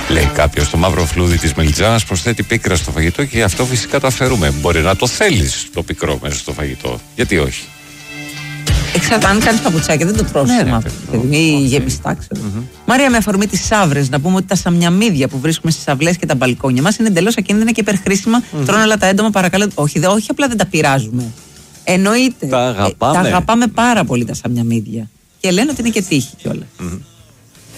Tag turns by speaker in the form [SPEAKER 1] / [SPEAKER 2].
[SPEAKER 1] Λέει κάποιος, το μαύρο φλούδι της μελιτζάνας προσθέτει πίκρα στο φαγητό και αυτό φυσικά το αφαιρούμε. Μπορεί να το θέλεις το πικρό μέσα στο φαγητό. Γιατί όχι.
[SPEAKER 2] Αν κάνεις παπουτσάκια, δεν το τρως. Μη γεμιστά, ξέρω. Μάρια, με αφορμή τις σαύρες, να πούμε ότι τα σαμιαμίδια που βρίσκουμε στις αυλές και τα μπαλκόνια μας είναι εντελώς ακίνδυνα και υπερχρήσιμα. Τρώνε όλα τα έντομα, παρακαλώ. Όχι απλά δεν τα πειράζουμε. Εννοείται. Τα αγαπάμε πάρα πολύ τα σαμιαμίδια. Και λένε ότι είναι και τύχη κιόλας.